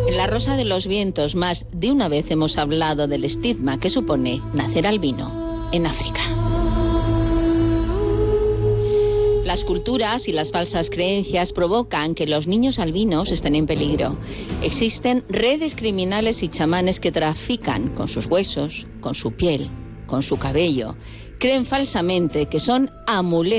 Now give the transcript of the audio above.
En La Rosa de los Vientos, más de una vez hemos hablado del estigma que supone nacer albino en África. Las culturas y las falsas creencias provocan que los niños albinos estén en peligro. Existen redes criminales y chamanes que trafican con sus huesos, con su piel, con su cabello. Creen falsamente que son amuletos